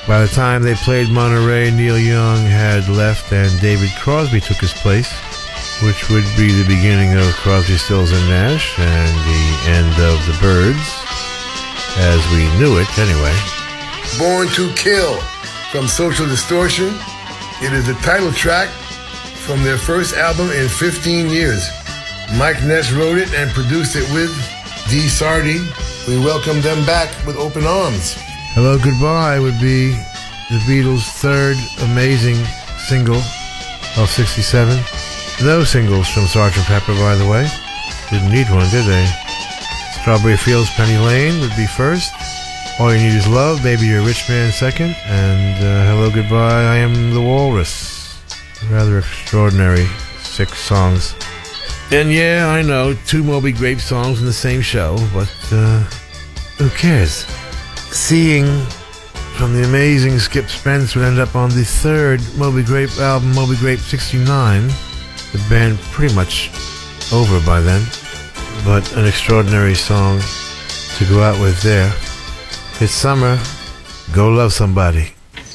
By the time they played Monterey, Neil Young had left and David Crosby took his place, which would be the beginning of Crosby, Stills and Nash and the end of the Byrds, as we knew it anyway. Born to Kill from Social Distortion. It is the title track from their first album in 15 years. Mike Ness wrote it and produced it with Dee Sardy. We welcome them back with open arms. Hello Goodbye would be the Beatles' third amazing single of 67. No singles from Sgt. Pepper, by the way. Didn't need one, did they? Strawberry Fields, Penny Lane would be first. All You Need Is Love, Baby You're a Rich Man second. And Hello Goodbye, I Am the Walrus. Rather extraordinary 6 songs. And yeah, I know, 2 Moby Grape songs in the same show, but who cares? Seeing from the amazing Skip Spence would end up on the 3rd Moby Grape album, Moby Grape 69. The band pretty much over by then, but an extraordinary song to go out with there. It's summer, go love somebody.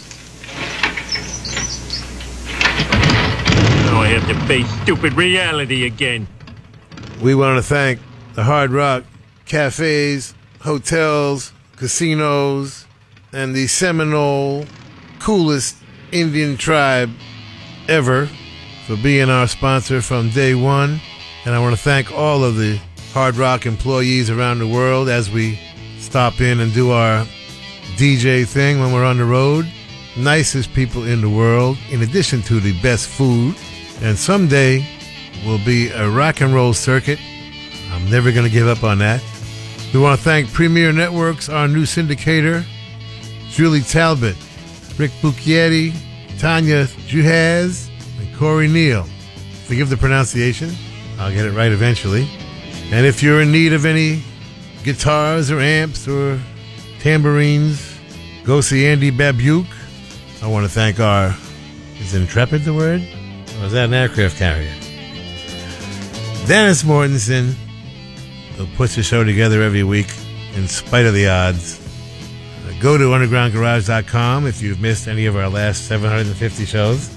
Now I have to face stupid reality again. We want to thank the Hard Rock cafes, hotels, casinos, and the Seminole coolest Indian tribe ever for being our sponsor from day one. And I want to thank all of the Hard Rock employees around the world as we stop in and do our DJ thing when we're on the road. Nicest people in the world, in addition to the best food. And someday will be a rock and roll circuit. I'm never going to give up on that. We want to thank Premier Networks, our new syndicator, Julie Talbot, Rick Bucchietti, Tanya Juhaz, and Corey Neal. Forgive the pronunciation. I'll get it right eventually. And if you're in need of any guitars or amps or tambourines, go see Andy Babuke. I want to thank is Intrepid the word? Or is that an aircraft carrier? Dennis Mortensen, who puts the show together every week in spite of the odds. Go to undergroundgarage.com if you've missed any of our last 750 shows.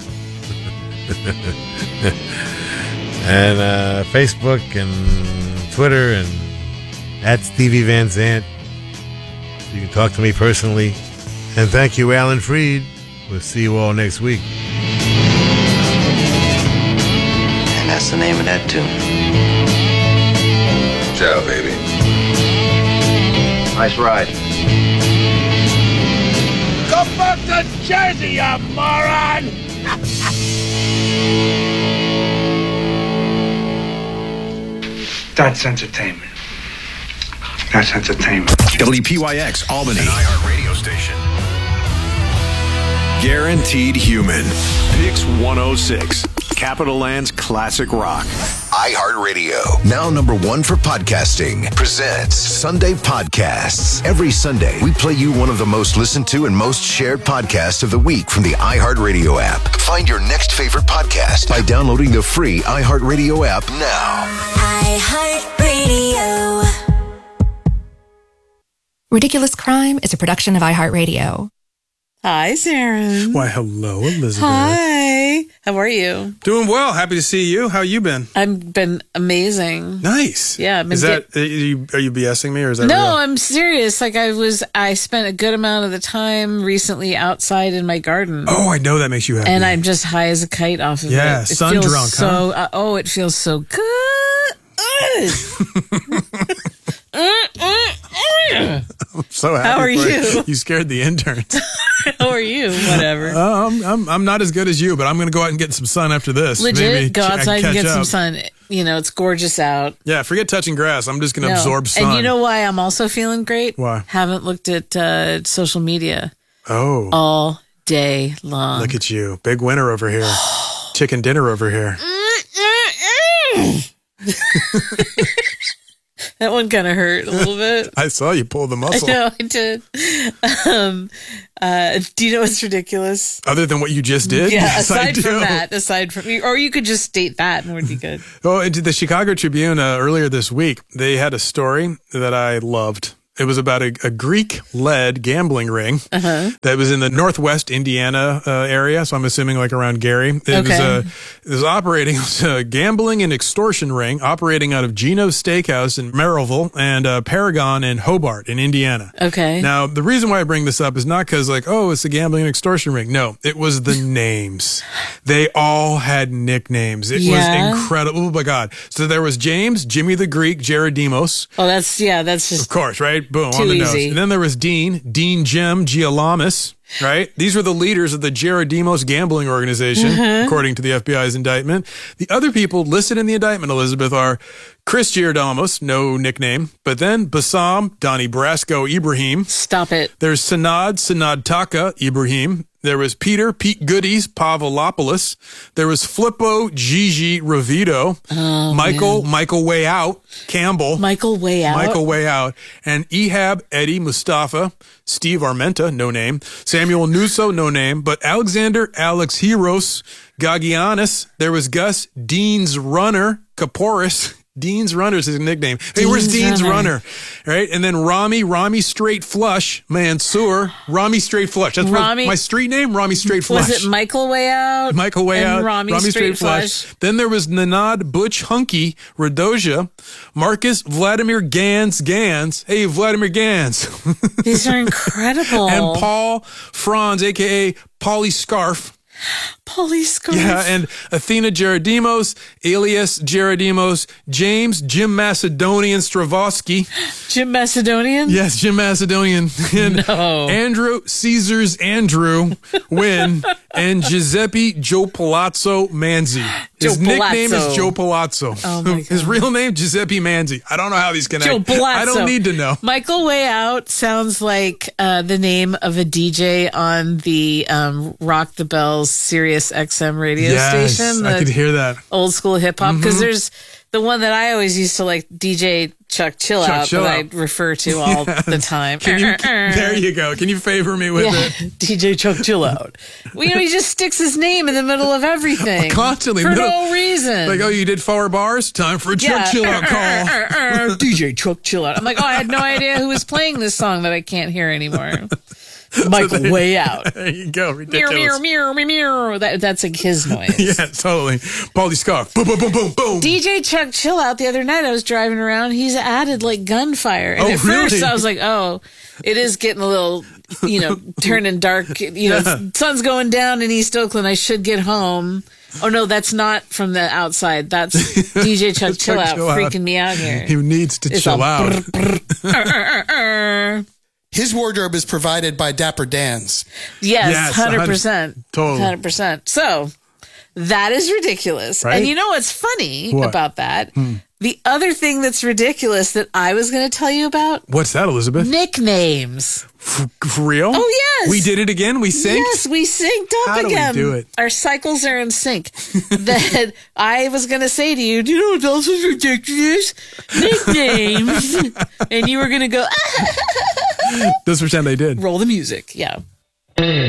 And Facebook and Twitter and at Stevie Van Zandt. You can talk to me personally. And thank you, Alan Freed. We'll see you all next week. And that's the name of that tune. Ciao, baby. Nice ride. Go back to Jersey, you moron! That's entertainment. That's entertainment. WPYX Albany. An iHeart radio station. Guaranteed Human. Pix 106. Capital Land's classic rock. iHeartRadio, now #1 for podcasting, presents Sunday Podcasts. Every Sunday, we play you one of the most listened to and most shared podcasts of the week from the iHeartRadio app. Find your next favorite podcast by downloading the free iHeartRadio app now. iHeartRadio. Ridiculous Crime is a production of iHeartRadio. Hi, Sarah. Why, hello, Elizabeth. Hi. How are you? Doing well. Happy to see you. How you been? I've been amazing. Nice. Yeah. Is that, are you BSing me or is that No, real? I'm serious. Like I spent a good amount of the time recently outside in my garden. Oh, I know that makes you happy. And I'm just high as a kite off of it. Yeah, It sun feels drunk, so, huh? it feels so good. I'm so happy. How are for you? You scared the interns. How are you? Whatever. I'm not as good as you, but I'm going to go out and get some sun after this. Legit, Maybe go outside and catch get some up. sun. You know, it's gorgeous out. Yeah, forget touching grass. I'm just going to absorb sun. And you know why I'm also feeling great? Why? Haven't looked at social media all day long. Look at you. Big winner over here. Chicken dinner over here. That one kind of hurt a little bit. I saw you pull the muscle. I know, I did. Do you know what's ridiculous? Other than what you just did? Yeah, Yes, I do. aside from, or you could just state that and it would be good. Oh, the Chicago Tribune earlier this week, they had a story that I loved. It was about a Greek-led gambling ring that was in the northwest Indiana area, so I'm assuming like around Gary. It was operating, it was a gambling and extortion ring operating out of Gino's Steakhouse in Merrillville and Paragon and Hobart in Indiana. Okay. Now, the reason why I bring this up is not because like, oh, it's a gambling and extortion ring. No, it was the names. They all had nicknames. It was incredible. Oh my God. So there was James, Jimmy the Greek, Gerodimos. Oh, that's just... Of course, right? Boom, too on the easy. nose. And then there was Dean Jim Gialamis, right? These were the leaders of the Gerodimos gambling organization, according to the FBI's indictment. The other people listed in the indictment, Elizabeth, are Chris Gerodimos, no nickname, but then Bassam, Donnie Brasco, Ibrahim. Stop it. There's Sanad Taka, Ibrahim. There was Pete Goodies, Pavlopoulos. There was Flippo, Gigi Ravito. Oh, Michael Way Out, Campbell. Michael Way Out. And Ehab, Eddie, Mustafa, Steve Armenta, no name. Samuel Nuso, no name. But Alexander, Alex Heros, Gagianis. There was Gus, Dean's Runner, Kaporis. Dean's Runner is his nickname. Hey, where's Dean's Runner? Right? And then Rami Straight Flush, Mansoor, Rami Straight Flush. That's my street name, Rami Straight Flush. Was it Michael Way Out? Michael Way Out, Rami Straight Flush. Then there was Nanad Butch Hunky, Radoja, Marcus Vladimir Gans. Hey, Vladimir Gans. These are incredible. And Paul Franz, a.k.a. Paulie Scarf. Yeah, and Athena Gerodimos, Elias Gerodimos, James Jim Macedonian Stravosky. Jim Macedonian? Yes, Jim Macedonian. And Andrew Caesar's Andrew Wynn and Giuseppe Joe Palazzo Manzi. His nickname is Joe Palazzo. Oh my God. His real name, Giuseppe Manzi. I don't know how these connect. Joe Palazzo. I don't need to know. Michael Way Out sounds like the name of a DJ on the Rock the Bells Sirius XM radio station. I could hear that. Old school hip hop. Because there's the one that I always used to like, DJ Chuck Chill Out, that I refer to all the time. There you go. Can you favor me with it? DJ Chuck Chill Out. Well, he just sticks his name in the middle of everything. Constantly. For no reason. Like, oh, you did 4 bars? Time for a Chuck Chill Out call. DJ Chuck Chill Out. I'm like, oh, I had no idea who was playing this song that I can't hear anymore. Michael Way Out. There you go. Ridiculous. Meow. That's like his noise. Yeah, totally. Paulie Scarf. Boom, boom, boom, boom, boom. DJ Chuck Chill Out, the other night I was driving around, he's added like gunfire. And at first I was like, oh, it is getting a little, turning dark. Sun's going down in East Oakland. I should get home. Oh, no, that's not from the outside. That's DJ Chuck Chill Out freaking me out here. He needs to chill out. His wardrobe is provided by Dapper Dan's. Yes, 100%. Totally. 100%. So that is ridiculous. Right? And you know what's funny about that? The other thing that's ridiculous that I was going to tell you about. What's that, Elizabeth? Nicknames. For real? Oh, yes. We did it again? We synced? Yes, we synced up again. How do we do it? Our cycles are in sync. That I was going to say to you, do you know what else is ridiculous? Nicknames. And you were going to go, Those pretend they did. Roll the music. Yeah.